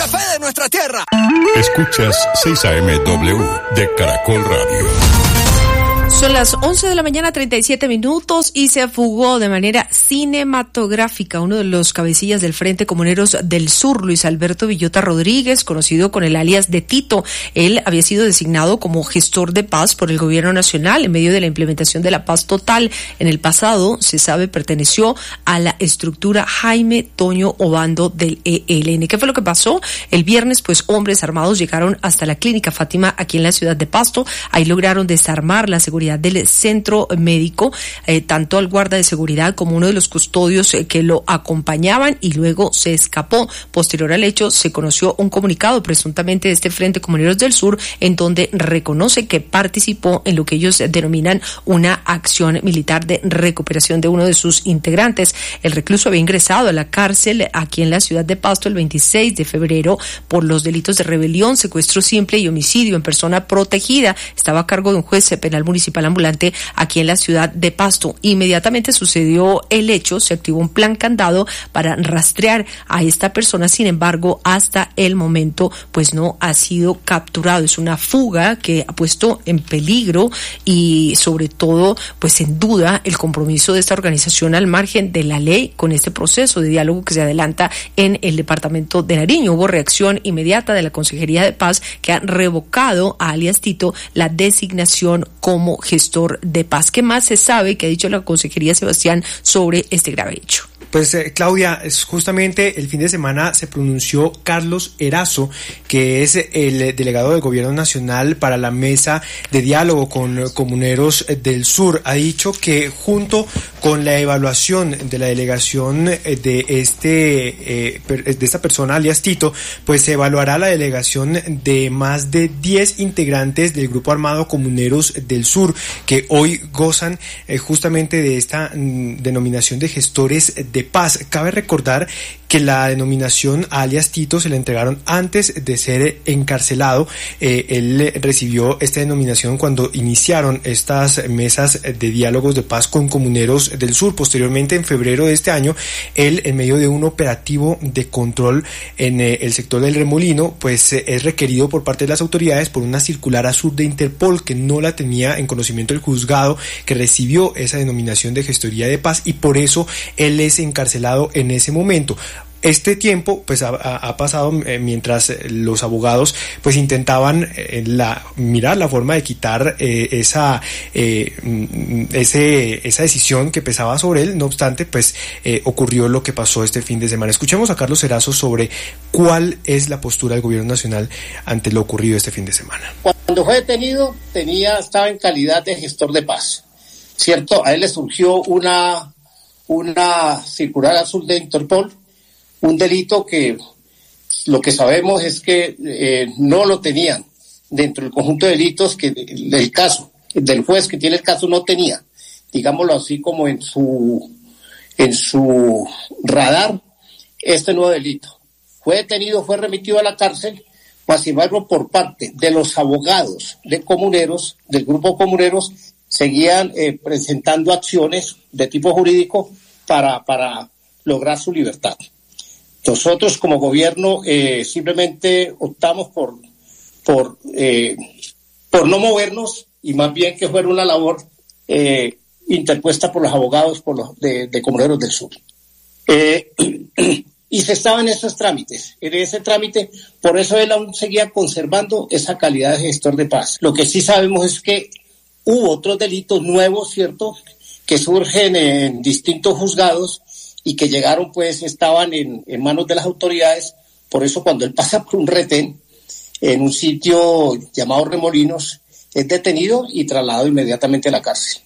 café de nuestra tierra. Escuchas 6 AM/W de Caracol Radio. Son las 11 de la mañana, 37 minutos, y se fugó de manera cinematográfica uno de los cabecillas del Frente Comuneros del Sur, Luis Alberto Villota Rodríguez, conocido con el alias de Tito. Él había sido designado como gestor de paz por el gobierno nacional en medio de la implementación de la paz total. En el pasado, se sabe, perteneció a la estructura Jaime Toño Obando del ELN. ¿Qué fue lo que pasó? El viernes, pues, hombres armados llegaron hasta la clínica Fátima aquí en la ciudad de Pasto. Ahí lograron desarmar la seguridad del centro médico, tanto al guarda de seguridad como uno de los custodios que lo acompañaban, y luego se escapó. Posterior al hecho, se conoció un comunicado presuntamente de este Frente Comuneros del Sur, en donde reconoce que participó en lo que ellos denominan una acción militar de recuperación de uno de sus integrantes. El recluso había ingresado a la cárcel aquí en la ciudad de Pasto el 26 de febrero por los delitos de rebelión, secuestro simple y homicidio en persona protegida. Estaba a cargo de un juez penal municipal ambulante aquí en la ciudad de Pasto. Inmediatamente sucedió el hecho, se activó un plan candado para rastrear a esta persona. Sin embargo, hasta el momento, pues no ha sido capturado. Es una fuga que ha puesto en peligro y sobre todo, pues en duda, el compromiso de esta organización al margen de la ley con este proceso de diálogo que se adelanta en el departamento de Nariño. Hubo reacción inmediata de la Consejería de Paz, que ha revocado a alias Tito la designación como gestor de paz. ¿Qué más se sabe que ha dicho la Consejería, Sebastián, sobre este grave hecho? Pues Claudia, justamente el fin de semana se pronunció Carlos Erazo, que es el delegado del Gobierno Nacional para la mesa de diálogo con comuneros del sur. Ha dicho que junto con la evaluación de la delegación de esta persona, alias Tito, pues se evaluará la delegación de más de 10 integrantes del Grupo Armado Comuneros del Sur, que hoy gozan justamente de esta denominación de gestores de paz. Cabe recordar que la denominación alias Tito se le entregaron antes de ser encarcelado. Él recibió esta denominación cuando iniciaron estas mesas de diálogos de paz con comuneros del sur. Posteriormente, en febrero de este año, él, en medio de un operativo de control en el sector del Remolino, pues es requerido por parte de las autoridades por una circular azul de Interpol, que no la tenía en conocimiento el juzgado que recibió esa denominación de gestoría de paz, y por eso él es encarcelado en ese momento. Este tiempo pues ha pasado mientras los abogados pues intentaban mirar la forma de quitar esa decisión que pesaba sobre él. No obstante, pues ocurrió lo que pasó este fin de semana. Escuchemos a Carlos Erazo sobre cuál es la postura del Gobierno Nacional ante lo ocurrido este fin de semana. Cuando fue detenido, estaba en calidad de gestor de paz, ¿cierto? A él le surgió una circular azul de Interpol, un delito que lo que sabemos es que no lo tenían dentro del conjunto de delitos que del caso, del juez que tiene el caso no tenía, digámoslo así, como en su radar este nuevo delito. Fue detenido, fue remitido a la cárcel, mas sin embargo por parte de los abogados de comuneros, del grupo comuneros, seguían presentando acciones de tipo jurídico para lograr su libertad. Nosotros como gobierno simplemente optamos por no movernos, y más bien que fuera una labor interpuesta por los abogados de Comuneros del Sur. Y se estaba en esos trámites, en ese trámite, por eso él aún seguía conservando esa calidad de gestor de paz. Lo que sí sabemos es que hubo otros delitos nuevos, ¿cierto?, que surgen en distintos juzgados y que llegaron, pues, estaban en manos de las autoridades. Por eso cuando él pasa por un retén en un sitio llamado Remolinos, es detenido y trasladado inmediatamente a la cárcel.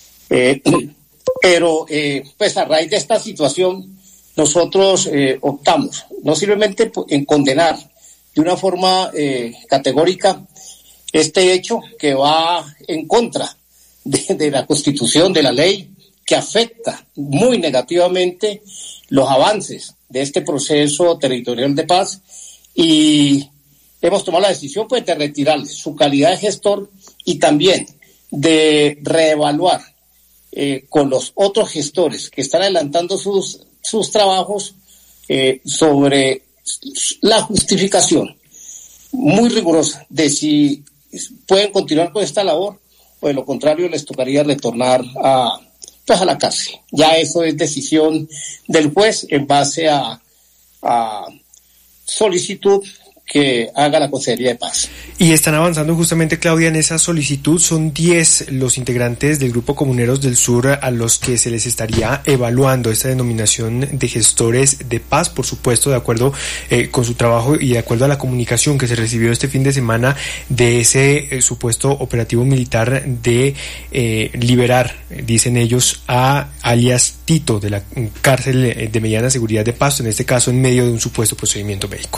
Pero pues a raíz de esta situación, nosotros optamos, no simplemente en condenar de una forma categórica este hecho que va en contra de la Constitución, de la ley, que afecta muy negativamente los avances de este proceso territorial de paz, y hemos tomado la decisión, pues, de retirarle su calidad de gestor y también de reevaluar con los otros gestores que están adelantando sus trabajos sobre la justificación muy rigurosa de si pueden continuar con esta labor o de lo contrario les tocaría retornar a la cárcel. Ya eso es decisión del juez en base a solicitud que haga la Consejería de Paz. Y están avanzando justamente, Claudia, en esa solicitud. Son 10 los integrantes del Grupo Comuneros del Sur a los que se les estaría evaluando esta denominación de gestores de paz, por supuesto, de acuerdo con su trabajo y de acuerdo a la comunicación que se recibió este fin de semana de ese supuesto operativo militar de liberar, dicen ellos, a alias Tito de la cárcel de mediana seguridad de Pasto, en este caso en medio de un supuesto procedimiento médico.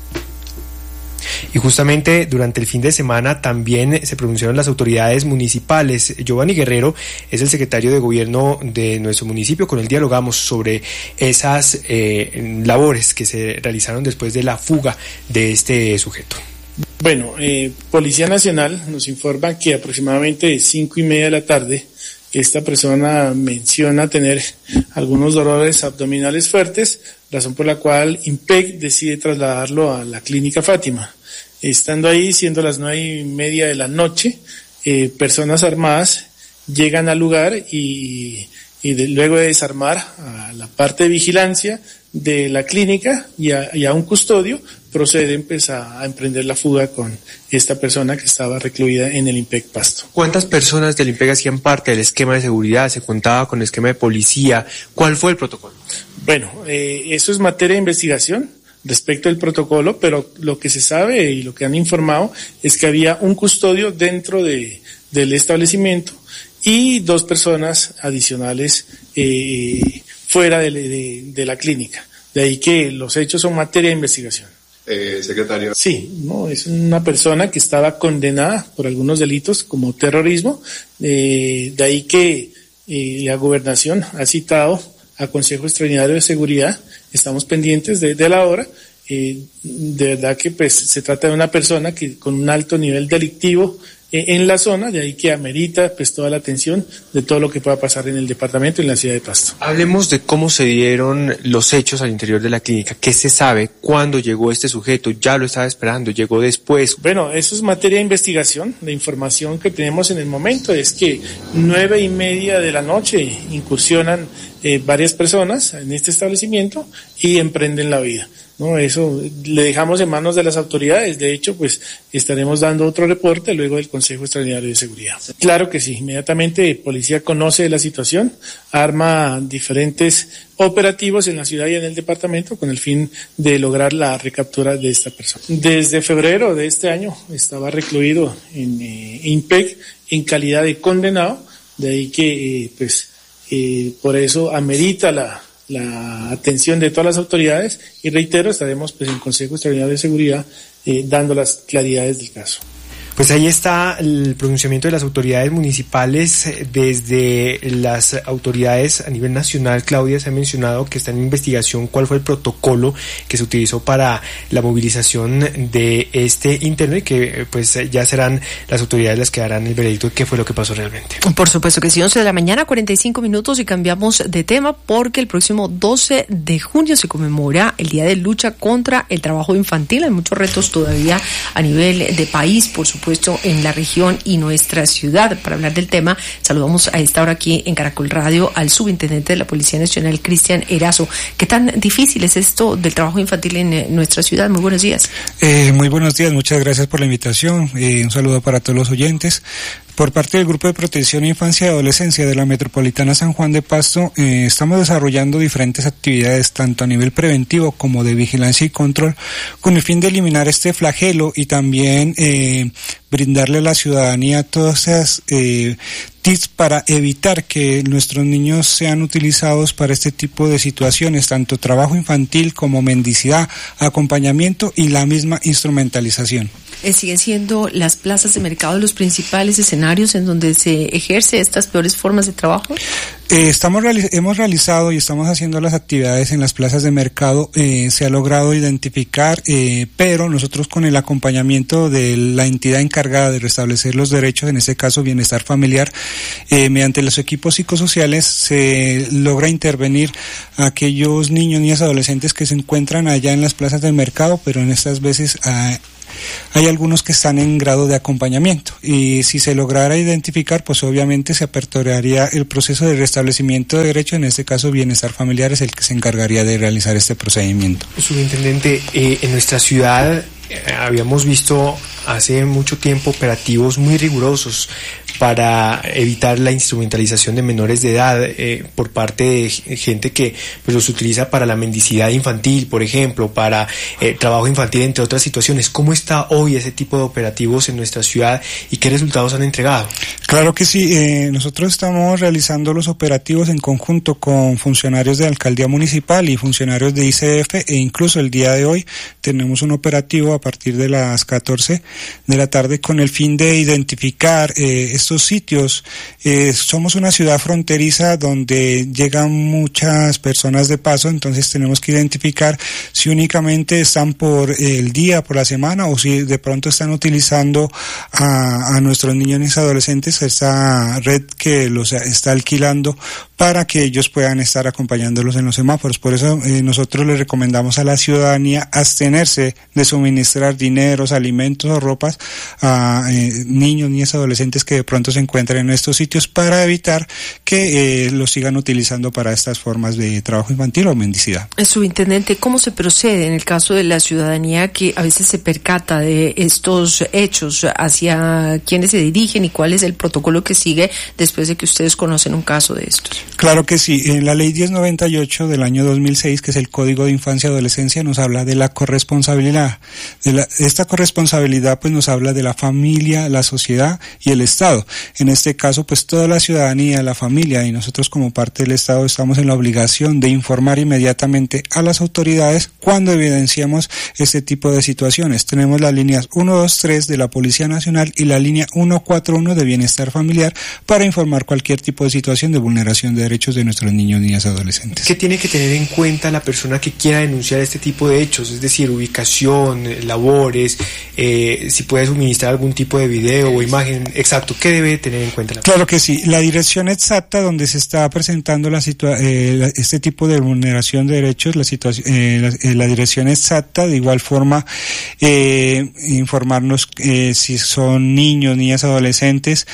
Y justamente durante el fin de semana también se pronunciaron las autoridades municipales. Giovanni Guerrero es el secretario de gobierno de nuestro municipio. Con él dialogamos sobre esas labores que se realizaron después de la fuga de este sujeto. Bueno, Policía Nacional nos informa que aproximadamente 5:30 de la tarde esta persona menciona tener algunos dolores abdominales fuertes, razón por la cual IMPEC decide trasladarlo a la Clínica Fátima. Estando ahí, siendo las 9:30 de la noche, personas armadas llegan al lugar y luego de desarmar a la parte de vigilancia de la clínica y a un custodio, proceden pues a emprender la fuga con esta persona que estaba recluida en el IMPEC Pasto. ¿Cuántas personas del IMPEC hacían parte del esquema de seguridad? ¿Se contaba con esquema de policía? ¿Cuál fue el protocolo? Bueno, eso es materia de investigación respecto del protocolo, pero lo que se sabe y lo que han informado es que había un custodio dentro del establecimiento y 2 personas adicionales fuera de la clínica. De ahí que los hechos son materia de investigación. Secretario. Sí, no, es una persona que estaba condenada por algunos delitos como terrorismo, de ahí que la gobernación ha citado al Consejo Extraordinario de Seguridad. Estamos pendientes de la hora. De verdad que pues se trata de una persona que con un alto nivel delictivo en la zona, de ahí que amerita pues toda la atención de todo lo que pueda pasar en el departamento y en la ciudad de Pasto. Hablemos de cómo se dieron los hechos al interior de la clínica. ¿Qué se sabe? ¿Cuándo llegó este sujeto? ¿Ya lo estaba esperando? ¿Llegó después? Bueno, eso es materia de investigación. La información que tenemos en el momento es que 9:30 de la noche incursionan varias personas en este establecimiento y emprenden la vida. No, eso le dejamos en manos de las autoridades. De hecho, pues estaremos dando otro reporte luego del Consejo Extraordinario de Seguridad. Claro que sí, inmediatamente policía conoce la situación, arma diferentes operativos en la ciudad y en el departamento con el fin de lograr la recaptura de esta persona. Desde febrero de este año estaba recluido en IMPEC en calidad de condenado, de ahí que por eso amerita la atención de todas las autoridades y reitero, estaremos pues en Consejo Extraordinario de Seguridad dando las claridades del caso. Pues ahí está el pronunciamiento de las autoridades municipales. Desde las autoridades a nivel nacional, Claudia, se ha mencionado que está en investigación cuál fue el protocolo que se utilizó para la movilización de este interno y que pues ya serán las autoridades las que darán el veredicto de qué fue lo que pasó realmente. Por supuesto que sí, 11 de la mañana, 45 minutos y cambiamos de tema porque el próximo 12 de junio se conmemora el Día de Lucha contra el Trabajo Infantil. Hay muchos retos todavía a nivel de país, por supuesto, en la región y nuestra ciudad. Para hablar del tema, saludamos a esta hora aquí en Caracol Radio al subintendente de la Policía Nacional, Cristian Erazo. ¿Qué tan difícil es esto del trabajo infantil en nuestra ciudad? Muy buenos días. Muy buenos días, muchas gracias por la invitación. Un saludo para todos los oyentes. Por parte del Grupo de Protección a Infancia y Adolescencia de la Metropolitana San Juan de Pasto, estamos desarrollando diferentes actividades tanto a nivel preventivo como de vigilancia y control con el fin de eliminar este flagelo y también brindarle a la ciudadanía todas esas tips para evitar que nuestros niños sean utilizados para este tipo de situaciones, tanto trabajo infantil como mendicidad, acompañamiento y la misma instrumentalización. ¿Siguen siendo las plazas de mercado los principales escenarios en donde se ejerce estas peores formas de trabajo? Hemos realizado y estamos haciendo las actividades en las plazas de mercado. Se ha logrado identificar, pero nosotros con el acompañamiento de la entidad encargada de restablecer los derechos, en este caso bienestar familiar, mediante los equipos psicosociales se logra intervenir a aquellos niños, niñas, adolescentes que se encuentran allá en las plazas de mercado, pero en estas veces hay algunos que están en grado de acompañamiento, y si se lograra identificar, pues obviamente se aperturaría el proceso de restablecimiento de derechos. En este caso bienestar familiar es el que se encargaría de realizar este procedimiento. Subintendente, en nuestra ciudad habíamos visto hace mucho tiempo operativos muy rigurosos para evitar la instrumentalización de menores de edad por parte de gente que pues los utiliza para la mendicidad infantil, por ejemplo, para trabajo infantil, entre otras situaciones. ¿Cómo está hoy ese tipo de operativos en nuestra ciudad y qué resultados han entregado? Claro que sí, nosotros estamos realizando los operativos en conjunto con funcionarios de la alcaldía municipal y funcionarios de ICF, e incluso el día de hoy tenemos un operativo a partir de las 14 de la tarde con el fin de identificar estos sitios. Somos una ciudad fronteriza donde llegan muchas personas de paso, entonces tenemos que identificar si únicamente están por el día, por la semana, o si de pronto están utilizando a nuestros niños y adolescentes, esta red que los está alquilando para que ellos puedan estar acompañándolos en los semáforos. Por eso nosotros les recomendamos a la ciudadanía abstenerse de suministrar dineros, alimentos o ropas a niños, niñas, adolescentes que de pronto se encuentran en estos sitios, para evitar que los sigan utilizando para estas formas de trabajo infantil o mendicidad. Subintendente, ¿cómo se procede en el caso de la ciudadanía que a veces se percata de estos hechos? ¿Hacia quiénes se dirigen y cuál es el protocolo que sigue después de que ustedes conocen un caso de estos? Claro que sí. En la ley 1098 del año 2006, que es el Código de Infancia y Adolescencia, nos habla de la corresponsabilidad. Esta corresponsabilidad pues nos habla de la familia, la sociedad y el Estado. En este caso, pues toda la ciudadanía, la familia y nosotros como parte del Estado estamos en la obligación de informar inmediatamente a las autoridades cuando evidenciamos este tipo de situaciones. Tenemos las líneas 123 de la Policía Nacional y la línea 141 de Bienestar Familiar para informar cualquier tipo de situación de vulneración de derechos de nuestros niños, niñas y adolescentes. ¿Qué tiene que tener en cuenta la persona que quiera denunciar este tipo de hechos? Es decir, ubicación, labores, si puede suministrar algún tipo de video o imagen. Exacto, ¿qué debe tener en cuenta la persona? Claro que sí, la dirección exacta donde se está presentando este tipo de vulneración de derechos, la dirección exacta, de igual forma informarnos si son niños, niñas, adolescentes,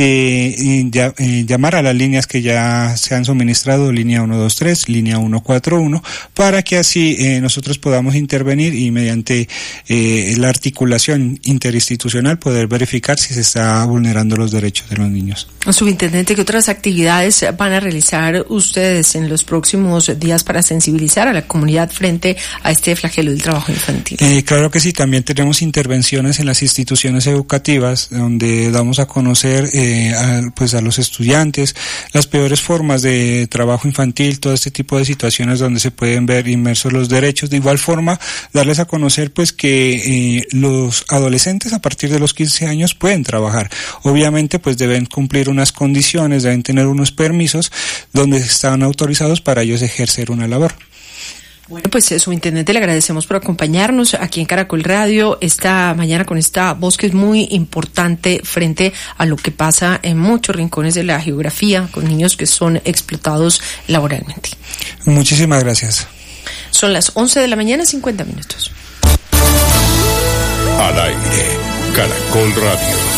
llamar a las líneas que ya se han suministrado, línea 123, línea 141, para que así nosotros podamos intervenir y mediante la articulación interinstitucional poder verificar si se está vulnerando los derechos de los niños. Subintendente, ¿qué otras actividades van a realizar ustedes en los próximos días para sensibilizar a la comunidad frente a este flagelo del trabajo infantil? Claro que sí, también tenemos intervenciones en las instituciones educativas donde damos a conocer a los estudiantes las peores formas de trabajo infantil, todo este tipo de situaciones donde se pueden ver inmersos los derechos. De igual forma, darles a conocer pues que los adolescentes a partir de los 15 años pueden trabajar. Obviamente pues deben cumplir unas condiciones, deben tener unos permisos donde están autorizados para ellos ejercer una labor. Bueno, pues subintendente, le agradecemos por acompañarnos aquí en Caracol Radio esta mañana con esta voz que es muy importante frente a lo que pasa en muchos rincones de la geografía con niños que son explotados laboralmente. Muchísimas gracias. Son las 11 de la mañana, 50 minutos. Al aire, Caracol Radio.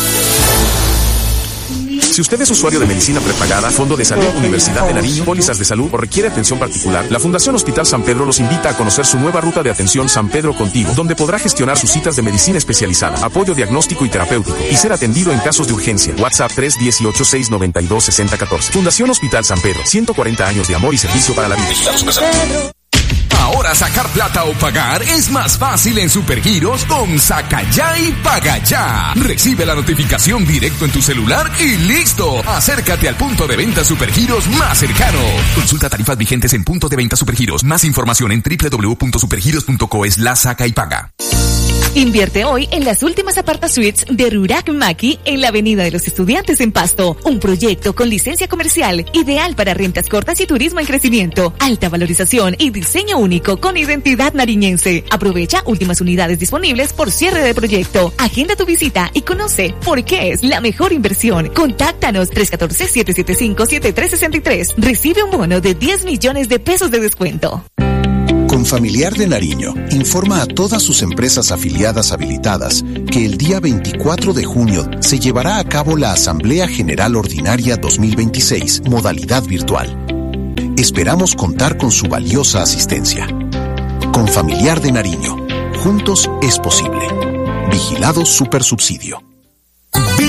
Si usted es usuario de medicina prepagada, Fondo de Salud, Universidad de Nariño, pólizas de salud o requiere atención particular, la Fundación Hospital San Pedro los invita a conocer su nueva ruta de atención San Pedro Contigo, donde podrá gestionar sus citas de medicina especializada, apoyo diagnóstico y terapéutico y ser atendido en casos de urgencia. WhatsApp 318-692-6014. Fundación Hospital San Pedro, 140 años de amor y servicio para la vida. Ahora sacar plata o pagar es más fácil en Supergiros con Saca Ya y Paga Ya. Recibe la notificación directo en tu celular y ¡listo! Acércate al punto de venta Supergiros más cercano. Consulta tarifas vigentes en punto de venta Supergiros. Más información en www.supergiros.co/saca y paga. Invierte hoy en las últimas apartasuites de Rurac Maki en la Avenida de los Estudiantes en Pasto. Un proyecto con licencia comercial, ideal para rentas cortas y turismo en crecimiento. Alta valorización y diseño único con identidad nariñense. Aprovecha últimas unidades disponibles por cierre de proyecto. Agenda tu visita y conoce por qué es la mejor inversión. Contáctanos 314-775-7363. Recibe un bono de 10 millones de pesos de descuento. Confamiliar de Nariño informa a todas sus empresas afiliadas habilitadas que el día 24 de junio se llevará a cabo la Asamblea General Ordinaria 2026, modalidad virtual. Esperamos contar con su valiosa asistencia. Confamiliar de Nariño. Juntos es posible. Vigilado Supersubsidio.